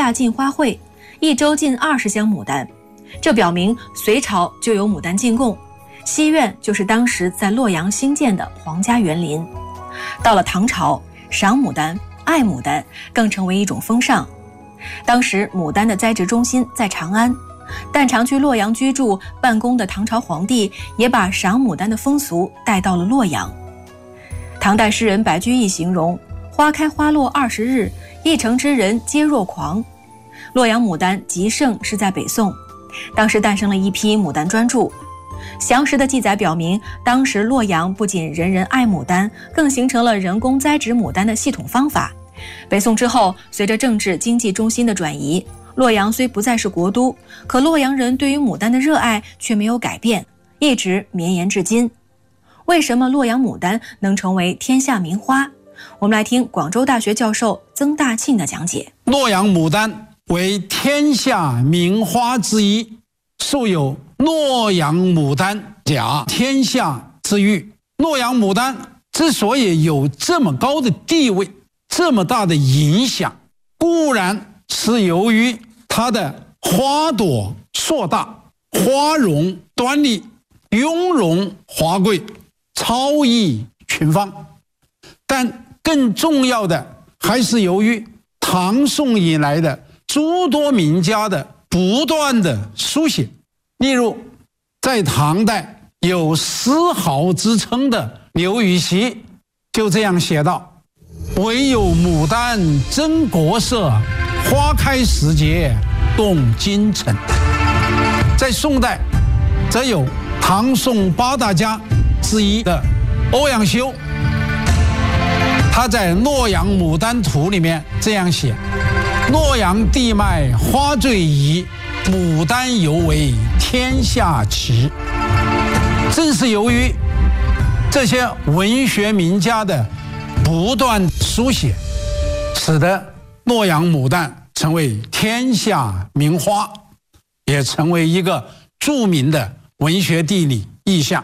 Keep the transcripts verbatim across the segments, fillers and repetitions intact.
夏进花卉，一周进二十箱牡丹，这表明隋朝就有牡丹进贡。西苑就是当时在洛阳兴建的皇家园林。到了唐朝，赏牡丹、爱牡丹更成为一种风尚。当时牡丹的栽植中心在长安，但常去洛阳居住办公的唐朝皇帝也把赏牡丹的风俗带到了洛阳。唐代诗人白居易形容，花开花落二十日，一城之人皆若狂。洛阳牡丹极盛是在北宋，当时诞生了一批牡丹专著。详实的记载表明，当时洛阳不仅人人爱牡丹，更形成了人工栽植牡丹的系统方法。北宋之后，随着政治经济中心的转移，洛阳虽不再是国都，可洛阳人对于牡丹的热爱却没有改变，一直绵延至今。为什么洛阳牡丹能成为天下名花？我们来听广州大学教授曾大庆的讲解。 洛阳牡丹为天下名花之一，素有洛阳牡丹甲天下之誉。洛阳牡丹之所以有这么高的地位，这么大的影响，固然是由于它的花朵硕大，花容端丽，雍容华贵，超逸群芳，但更重要的还是由于唐宋以来的诸多名家的不断的书写。例如在唐代有诗豪之称的刘禹锡就这样写道：唯有牡丹真国色，花开时节动京城。在宋代则有唐宋八大家之一的欧阳修，他在《洛阳牡丹图》里面这样写：洛阳地脉花最宜，牡丹尤为天下奇。正是由于这些文学名家的不断书写，使得洛阳牡丹成为天下名花，也成为一个著名的文学地理意象。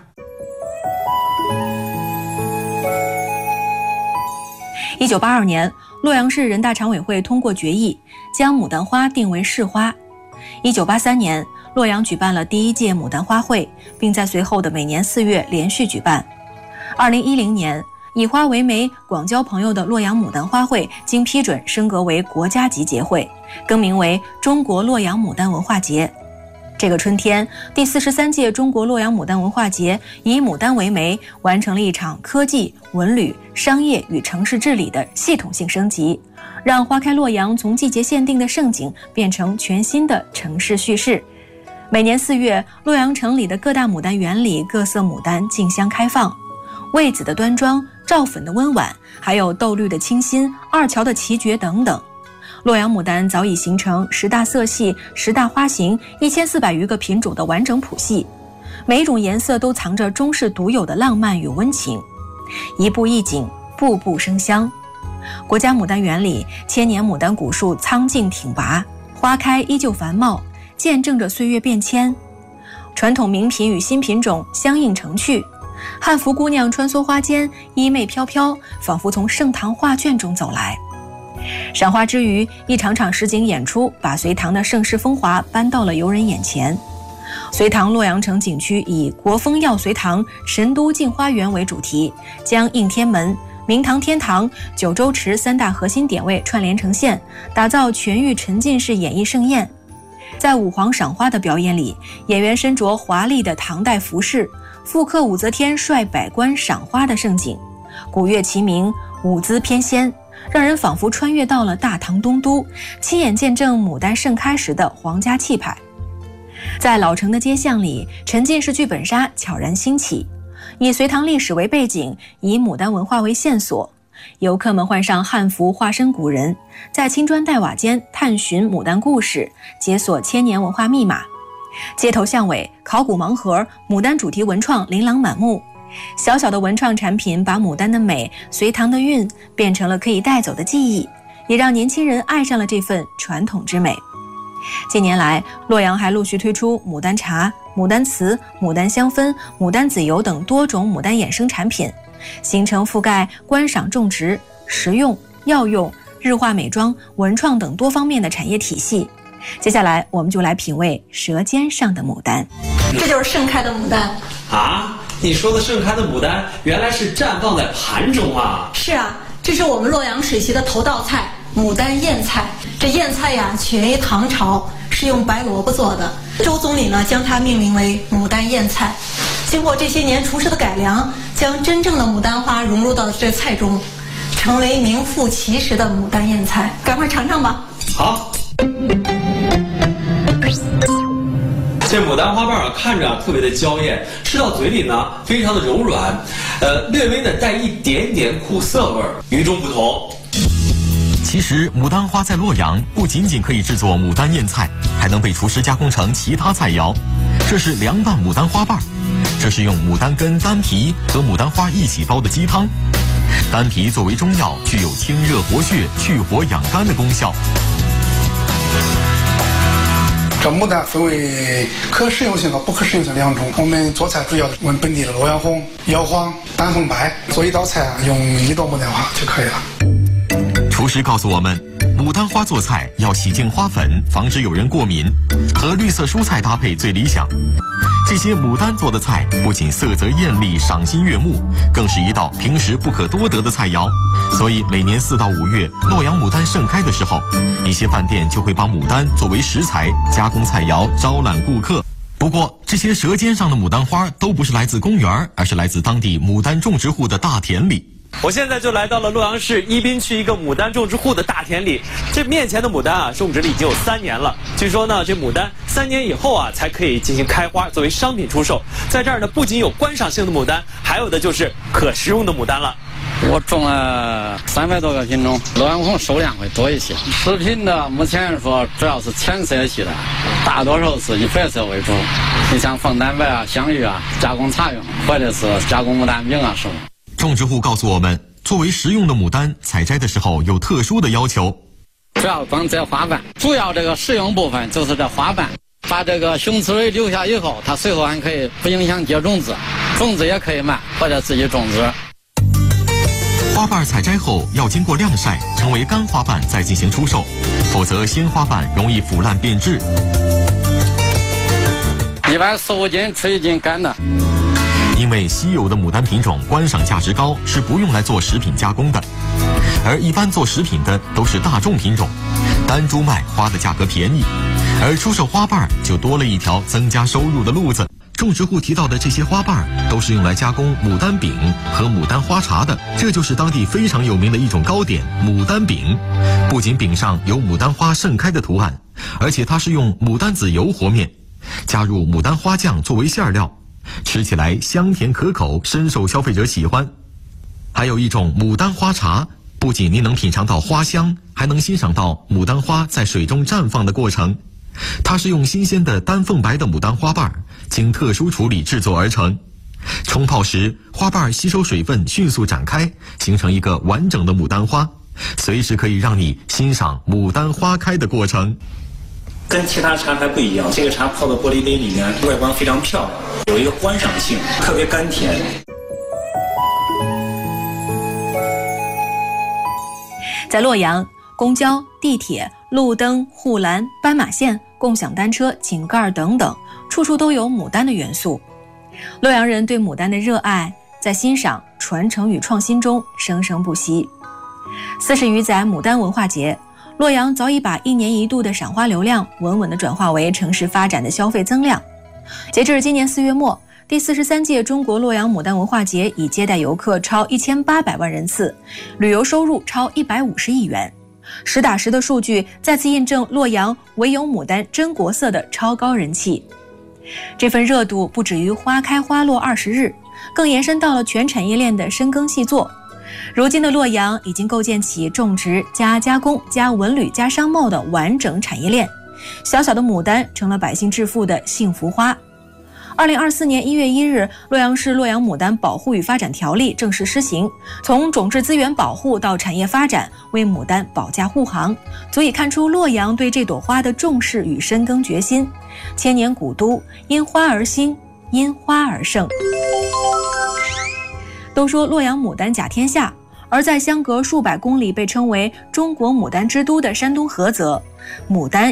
一九八二年，洛阳市人大常委会通过决议，将牡丹花定为市花。一九八三年，洛阳举办了第一届牡丹花卉，并在随后的每年四月连续举办。二零一零年，以花为媒、广交朋友的洛阳牡丹花卉经批准升格为国家级节会，更名为中国洛阳牡丹文化节。这个春天，第四十三届中国洛阳牡丹文化节以牡丹为媒，完成了一场科技、文旅、商业与城市治理的系统性升级，让花开洛阳从季节限定的盛景变成全新的城市叙事。每年四月，洛阳城里的各大牡丹园里，各色牡丹竞相开放，魏紫的端庄，赵粉的温婉，还有豆绿的清新，二乔的奇绝等等。洛阳牡丹早已形成十大色系、十大花型、一千四百余个品种的完整谱系，每一种颜色都藏着中式独有的浪漫与温情，一步一景，步步生香。国家牡丹园里，千年牡丹古树苍劲挺拔，花开依旧繁茂，见证着岁月变迁。传统名品与新品种相映成趣，汉服姑娘穿梭花间，衣袂飘飘，仿佛从盛唐画卷中走来。赏花之余，一场场实景演出把隋唐的盛世风华搬到了游人眼前。隋唐洛阳城景区以国风耀隋唐、神都镜花园为主题，将应天门、明堂天堂、九州池三大核心点位串联成线，打造全域沉浸式演艺盛宴。在武皇赏花的表演里，演员身着华丽的唐代服饰，复刻武则天率百官赏花的盛景，鼓乐齐鸣，舞姿翩跹，让人仿佛穿越到了大唐东都，亲眼见证牡丹盛开时的皇家气派。在老城的街巷里，沉浸式剧本杀悄然兴起，以隋唐历史为背景，以牡丹文化为线索，游客们换上汉服，化身古人，在青砖黛瓦间探寻牡丹故事，解锁千年文化密码。街头巷尾，考古盲盒，牡丹主题文创琳琅满目。小小的文创产品把牡丹的美、隋唐的韵变成了可以带走的记忆，也让年轻人爱上了这份传统之美。近年来，洛阳还陆续推出牡丹茶、牡丹瓷、牡丹香氛、牡丹籽油等多种牡丹衍生产品，形成覆盖观赏、种植、食用、药用、 日化美妆、文创等多方面的产业体系。接下来，我们就来品味舌尖上的牡丹。 这就是盛开的牡丹啊！你说的盛开的牡丹，原来是绽放在盘中啊！ 是啊，这是我们洛阳水系的头道菜——牡丹燕菜。这燕菜呀，起源于唐朝，是用白萝卜做的。周总理呢，将它命名为牡丹燕菜。经过这些年厨师的改良，将真正的牡丹花融入到这菜中，成为名副其实的牡丹燕菜。赶快尝尝吧！ 好。这牡丹花瓣啊，看着特别的娇艳，吃到嘴里呢，非常的柔软，呃，略微的带一点点苦涩味儿，与众不同。 其实，牡丹花在洛阳不仅仅可以制作牡丹燕菜，还能被厨师加工成其他菜肴。这是凉拌牡丹花瓣，这是用牡丹根、丹皮和牡丹花一起煲的鸡汤。丹皮作为中药，具有清热活血、去火养肝的功效。 这牡丹分为可食用性和不可食用性两种。我们做菜主要问本地的洛阳红、摇黄、丹凤白，做一道菜啊，用一朵牡丹花就可以了。 厨师告诉我们，牡丹花做菜要洗净花粉，防止有人过敏，和绿色蔬菜搭配最理想。这些牡丹做的菜不仅色泽艳丽、赏心悦目，更是一道平时不可多得的菜肴。所以每年四到五月，洛阳牡丹盛开的时候，一些饭店就会把牡丹作为食材加工菜肴，招揽顾客。不过，这些舌尖上的牡丹花都不是来自公园，而是来自当地牡丹种植户的大田里。 我现在就来到了洛阳市宜宾区一个牡丹种植户的大田里。这面前的牡丹啊，种植了已经有三年了。据说呢，这牡丹三年以后啊，才可以进行开花，作为商品出售。在这儿呢，不仅有观赏性的牡丹，还有的就是可食用的牡丹了。 我种了三百多个品种，洛阳红数量会多一些。食品的目前说主要是浅色系的，大多数是以白色为主。你像凤丹白啊、香芋啊，加工茶用，或者是加工牡丹饼啊什么。 种植户告诉我们，作为食用的牡丹，采摘的时候有特殊的要求。 主要光摘花瓣，主要这个食用部分就是这花瓣。把这个雄雌蕊留下以后，它随后还可以不影响结种子，种子也可以卖或者自己种植。 花瓣采摘后要经过晾晒，成为干花瓣再进行出售，否则新花瓣容易腐烂变质。 一般十五斤出一斤干的。 因为稀有的牡丹品种观赏价值高，是不用来做食品加工的，而一般做食品的都是大众品种，单株卖花的价格便宜，而出售花瓣就多了一条增加收入的路子。种植户提到的这些花瓣都是用来加工牡丹饼和牡丹花茶的，这就是当地非常有名的一种糕点——牡丹饼。不仅饼上有牡丹花盛开的图案，而且它是用牡丹籽油和面，加入牡丹花酱作为馅料，吃起来香甜可口，深受消费者喜欢。还有一种牡丹花茶，不仅您能品尝到花香，还能欣赏到牡丹花在水中绽放的过程。它是用新鲜的丹凤白的牡丹花瓣经特殊处理制作而成，冲泡时花瓣吸收水分，迅速展开，形成一个完整的牡丹花，随时可以让你欣赏牡丹花开的过程。 跟其他茶还不一样，这个茶泡到玻璃杯里面，外观非常漂亮，有一个观赏性，特别甘甜。 在洛阳，公交、地铁、路灯、护栏、斑马线、共享单车、井盖等等，处处都有牡丹的元素。洛阳人对牡丹的热爱，在欣赏、传承与创新中生生不息。四十余载牡丹文化节，洛阳早已把一年一度的赏花流量稳稳地转化为城市发展的消费增量。截至今年四月末，第四十三届中国洛阳牡丹文化节已接待游客超一千八百万人次，旅游收入超一百五十亿元。实打实的数据再次印证洛阳唯有牡丹真国色的超高人气。这份热度不止于花开花落二十日，更延伸到了全产业链的深耕细作。如今的洛阳已经构建起种植加加工加文旅加商贸的完整产业链，小小的牡丹成了百姓致富的幸福花。二零二四年一月一日，洛阳市《洛阳牡丹保护与发展条例》正式施行，从种质资源保护到产业发展，为牡丹保驾护航，足以看出洛阳对这朵花的重视与深耕决心。千年古都，因花而兴，因花而盛。都说洛阳牡丹甲天下， 而在相隔数百公里被称为中国牡丹之都的山东菏泽，牡丹